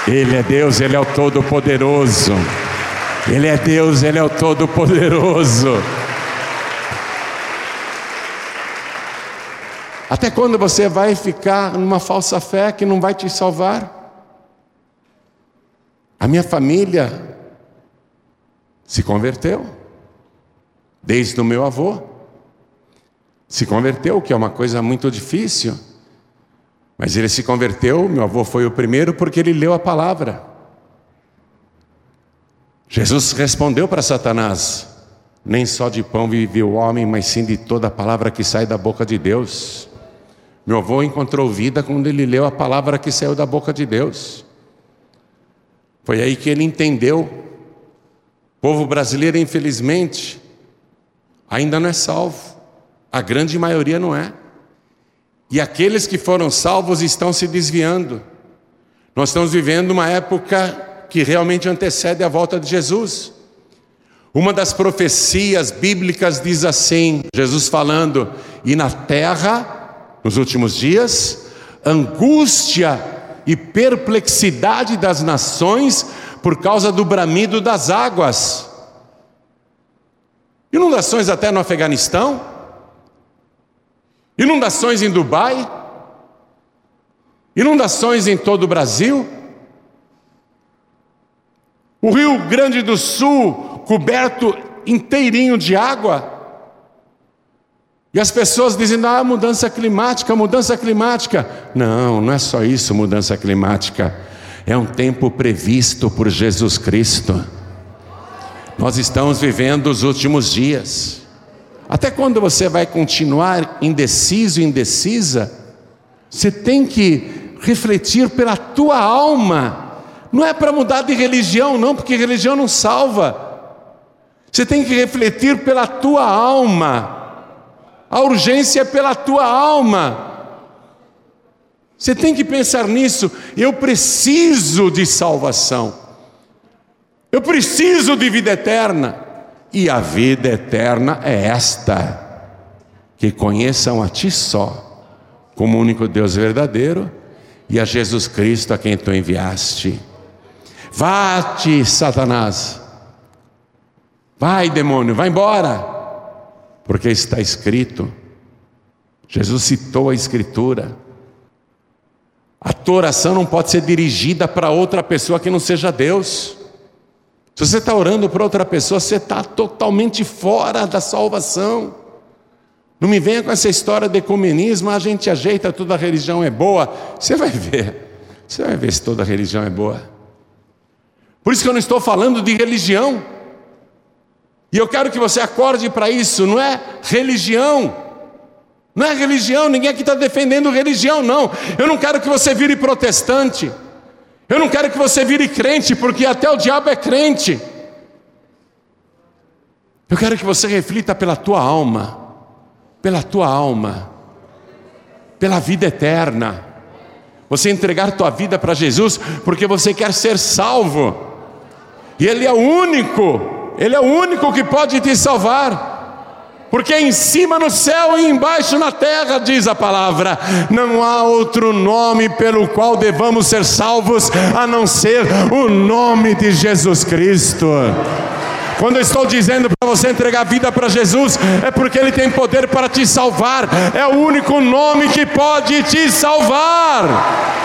Ele é Deus, Ele é o Todo-Poderoso. Ele é Deus, Ele é o Todo-Poderoso. Até quando você vai ficar numa falsa fé que não vai te salvar? A minha família se converteu, desde o meu avô. Se converteu, que é uma coisa muito difícil. Mas ele se converteu, meu avô foi o primeiro, porque ele leu a palavra. Jesus respondeu para Satanás: nem só de pão vive o homem, mas sim de toda a palavra que sai da boca de Deus. Meu avô encontrou vida quando ele leu a palavra que saiu da boca de Deus. Foi aí que ele entendeu. O povo brasileiro, infelizmente, ainda não é salvo. A grande maioria não é. E aqueles que foram salvos estão se desviando. Nós estamos vivendo uma época que realmente antecede a volta de Jesus. Uma das profecias bíblicas diz assim, Jesus falando: e na terra, nos últimos dias, angústia e perplexidade das nações por causa do bramido das águas. Inundações até no Afeganistão, inundações em Dubai, inundações em todo o Brasil. O Rio Grande do Sul coberto inteirinho de água. E as pessoas dizem: mudança climática, mudança climática. Não, não é só isso, mudança climática. É um tempo previsto por Jesus Cristo. Nós estamos vivendo os últimos dias. Até quando você vai continuar indeciso, indecisa? Você tem que refletir pela tua alma. Não é para mudar de religião não, porque religião não salva. Você tem que refletir pela tua alma. A urgência é pela tua alma. Você tem que pensar nisso. Eu preciso de salvação. Eu preciso de vida eterna. E a vida eterna é esta: que conheçam a ti só, como único Deus verdadeiro, e a Jesus Cristo a quem tu enviaste. Vá-te, Satanás. Vai, demônio, vai embora. Porque está escrito. Jesus citou a Escritura. A tua oração não pode ser dirigida para outra pessoa que não seja Deus. Se você está orando para outra pessoa, você está totalmente fora da salvação. Não me venha com essa história de ecumenismo: a gente ajeita, toda religião é boa. Você vai ver se toda religião é boa. Por isso que eu não estou falando de religião. E eu quero que você acorde para isso. Não é religião. Não é religião. Ninguém aqui está defendendo religião, não. Eu não quero que você vire protestante. Eu não quero que você vire crente, porque até o diabo é crente. Eu quero que você reflita pela tua alma. Pela tua alma. Pela vida eterna. Você entregar tua vida para Jesus porque você quer ser salvo. E Ele é o único. Ele é o único que pode te salvar. Porque em cima no céu e embaixo na terra, diz a palavra, não há outro nome pelo qual devamos ser salvos a não ser o nome de Jesus Cristo. Quando eu estou dizendo para você entregar a vida para Jesus, é porque Ele tem poder para te salvar. É o único nome que pode te salvar.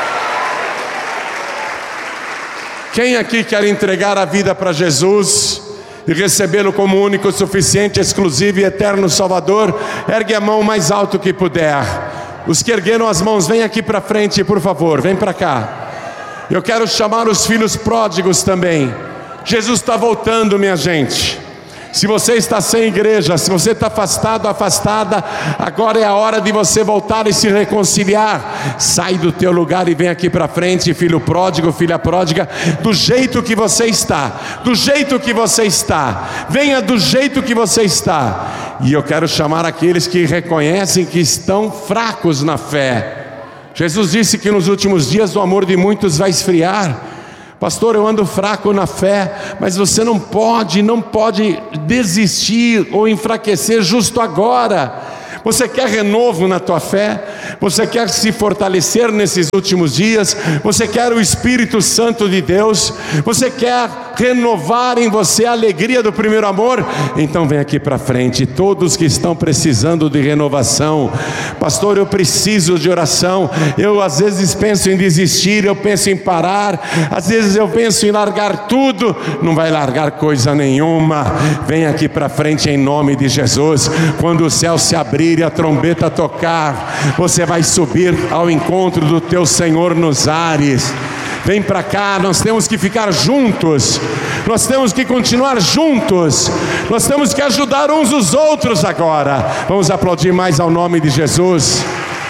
Quem aqui quer entregar a vida para Jesus e recebê-lo como único, suficiente, exclusivo e eterno Salvador? Ergue a mão o mais alto que puder. Os que ergueram as mãos, vem aqui para frente, por favor, vem para cá. Eu quero chamar os filhos pródigos também. Jesus está voltando, minha gente. Se você está sem igreja, se você está afastado, afastada, agora é a hora de você voltar e se reconciliar. Sai do teu lugar e vem aqui para frente, filho pródigo, filha pródiga, do jeito que você está, do jeito que você está, venha do jeito que você está. E eu quero chamar aqueles que reconhecem que estão fracos na fé. Jesus disse que nos últimos dias o amor de muitos vai esfriar. Pastor, eu ando fraco na fé, mas você não pode desistir ou enfraquecer justo agora, Você quer renovo na tua fé? Você quer se fortalecer nesses últimos dias? Você quer o Espírito Santo de Deus? Você quer renovar em você a alegria do primeiro amor? Então vem aqui para frente, todos que estão precisando de renovação. Pastor, eu preciso de oração. Eu às vezes penso em desistir, eu penso em parar, às vezes eu penso em largar tudo. Não vai largar coisa nenhuma. Vem aqui para frente em nome de Jesus. Quando o céu se abrir e a trombeta tocar, você vai subir ao encontro do teu Senhor nos ares. Vem para cá, nós temos que ficar juntos, nós temos que continuar juntos, nós temos que ajudar uns os outros agora. Vamos aplaudir mais ao nome de Jesus.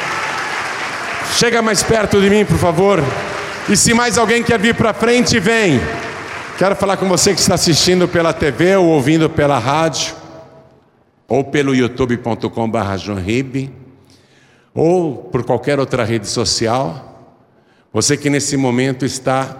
Chega mais perto de mim, por favor. E se mais alguém quer vir para frente, vem. Quero falar com você que está assistindo pela TV ou ouvindo pela rádio, ou pelo youtube.com/JoãoRibe, ou por qualquer outra rede social. Você que nesse momento está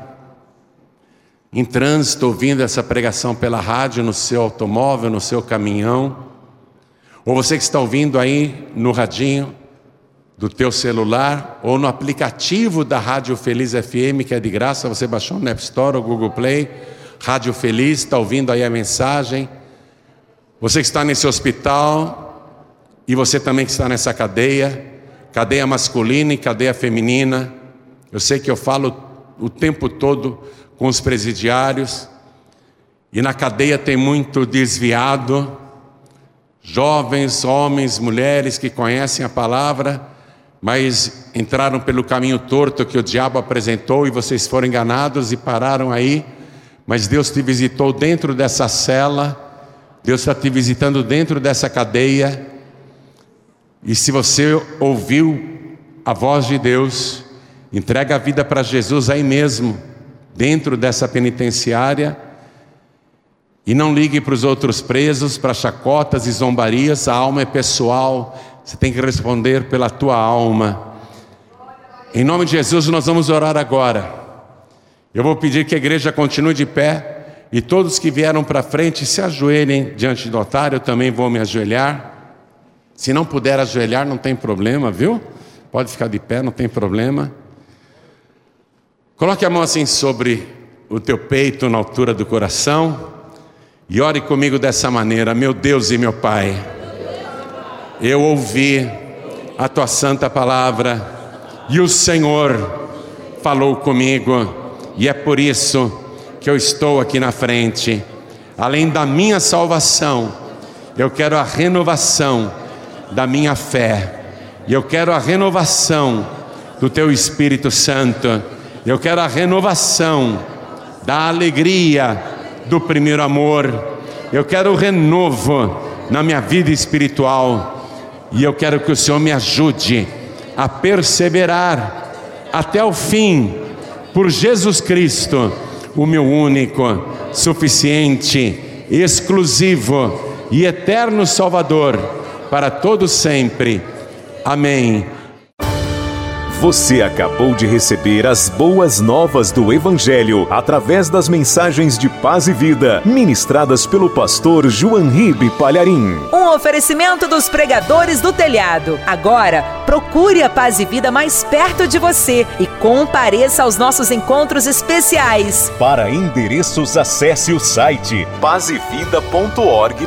em trânsito, ouvindo essa pregação pela rádio, no seu automóvel, no seu caminhão, ou você que está ouvindo aí no radinho do teu celular, ou no aplicativo da Rádio Feliz FM, que é de graça, você baixou no App Store ou Google Play, Rádio Feliz, está ouvindo aí a mensagem. Você que está nesse hospital, e você também que está nessa cadeia masculina e cadeia feminina. Eu sei que eu falo o tempo todo com os presidiários, e na cadeia tem muito desviado, jovens, homens, mulheres que conhecem a palavra, mas entraram pelo caminho torto que o diabo apresentou, e vocês foram enganados e pararam aí. Mas Deus te visitou dentro dessa cela, Deus está te visitando dentro dessa cadeia, e se você ouviu a voz de Deus, entrega a vida para Jesus aí mesmo, dentro dessa penitenciária, e não ligue para os outros presos, para chacotas e zombarias. A alma é pessoal, você tem que responder pela tua alma. Em nome de Jesus nós vamos orar agora. Eu vou pedir que a igreja continue de pé, e todos que vieram para frente se ajoelhem diante do altar. Eu também vou me ajoelhar. Se não puder ajoelhar, não tem problema, viu? Pode ficar de pé, não tem problema. Coloque a mão assim sobre o teu peito, na altura do coração, e ore comigo dessa maneira: meu Deus e meu Pai, eu ouvi a tua santa palavra, e o Senhor falou comigo, e é por isso que eu estou aqui na frente. Além da minha salvação, eu quero a renovação da minha fé, e eu quero a renovação do teu Espírito Santo. Eu quero a renovação da alegria do primeiro amor. Eu quero o renovo na minha vida espiritual, e eu quero que o Senhor me ajude a perseverar até o fim, por Jesus Cristo, o meu único, suficiente, exclusivo e eterno Salvador, para todo sempre. Amém. Você acabou de receber as boas novas do Evangelho através das mensagens de paz e vida ministradas pelo pastor JoãoRibe Palharim. Um oferecimento dos pregadores do telhado. Agora, procure a Paz e Vida mais perto de você e compareça aos nossos encontros especiais. Para endereços, acesse o site pazevida.org.br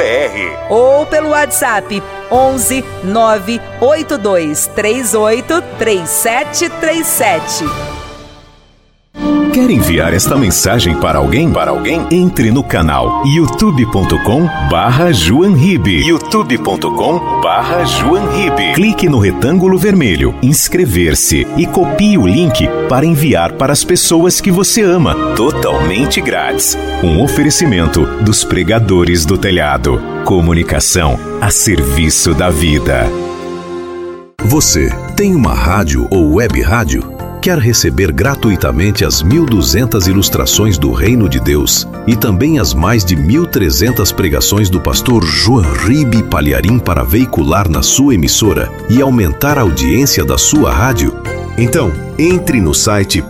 ou pelo WhatsApp 11 982 38 3737. Quer enviar esta mensagem para alguém? Entre no canal youtube.com/JoãoRibe. youtube.com/JoãoRibe. Clique no retângulo vermelho, inscrever-se, e copie o link para enviar para as pessoas que você ama, totalmente grátis. Um oferecimento dos pregadores do telhado. Comunicação a serviço da vida. Você tem uma rádio ou web rádio? Quer receber gratuitamente as 1.200 ilustrações do Reino de Deus e também as mais de 1.300 pregações do pastor JoãoRibe Palharim para veicular na sua emissora e aumentar a audiência da sua rádio? Então, entre no site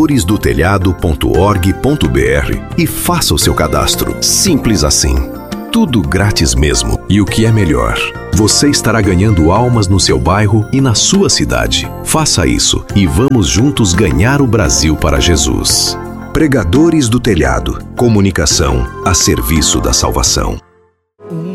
pregadoresdotelhado.org.br e faça o seu cadastro. Simples assim. tudo grátis mesmo. E o que é melhor, você estará ganhando almas no seu bairro e na sua cidade. Faça isso e vamos juntos ganhar o Brasil para Jesus. Pregadores do Telhado. Comunicação a serviço da salvação.